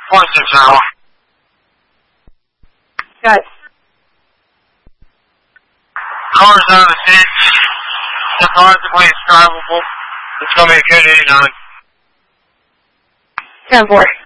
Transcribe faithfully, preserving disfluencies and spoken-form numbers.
One six hour. Got it. Car's on the seats. The car's completely drivable. It's going to be a good eighty-nine. ten four.